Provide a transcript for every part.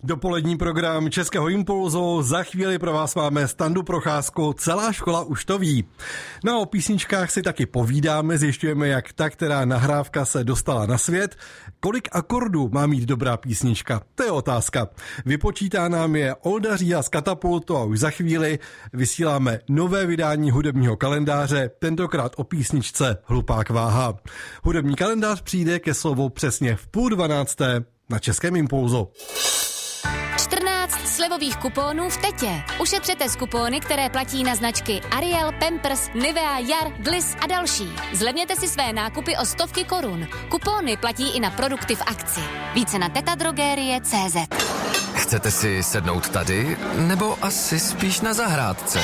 Dopolední program Českého impulzu. Za chvíli pro vás máme Standu Procházku. Celá škola už to ví. No a o písničkách si taky povídáme, zjišťujeme, jak ta, která nahrávka se dostala na svět. Kolik akordů má mít dobrá písnička? To je otázka. Vypočítá nám je Olda Říha z Katapultu a už za chvíli vysíláme nové vydání hudebního kalendáře, tentokrát o písničce Hlupák váha. Hudební kalendář přijde ke slovu přesně v 11:30 na Českém impulzu. 14 slevových kuponů v Tetě. Ušetřete z kupóny, které platí na značky Ariel, Pampers, Nivea, Jar, Gliss a další. Zlevněte si své nákupy o stovky korun. Kupóny platí i na produkty v akci. Více na tetadrogerie.cz. Chcete si sednout tady, nebo asi spíš na zahrádce?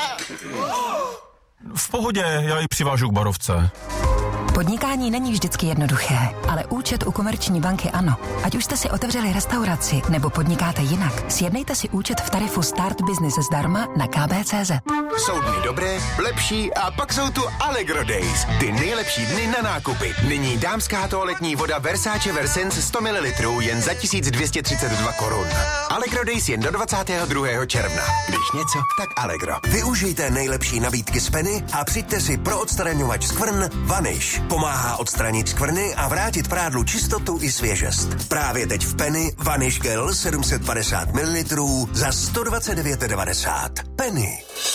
V pohodě, já ji přivážu k barovce. Podnikání není vždycky jednoduché, ale účet u Komerční banky ano. Ať už jste si otevřeli restauraci nebo podnikáte jinak, sjednejte si účet v tarifu Start Business zdarma na kb.cz. Jsou dny dobré, lepší a pak jsou tu Allegro Days. Ty nejlepší dny na nákupy. Nyní dámská toaletní voda Versace Versens 100 ml jen za 1232 korun. Allegro Days jen do 22. června. Když něco, tak Allegro. Využijte nejlepší nabídky z Penny a přijďte si pro odstraňovač skvrn Vanish. Pomáhá odstranit skvrny a vrátit prádlu čistotu i svěžest. Právě teď v Penny Vanish Gel 750 ml za 129,90. Penny.